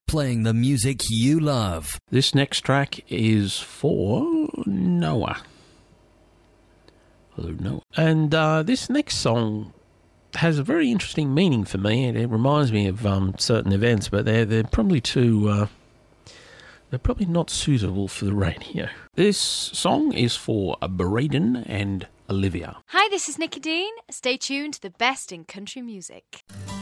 playing the music you love. This next track is for Noah. Hello, Noah. And this next song has a very interesting meaning for me, and it reminds me of certain events, but they're probably too... they're probably not suitable for the radio. This song is for Braden and Olivia. Hi, this is Nikki Dean. Stay tuned to the best in country music.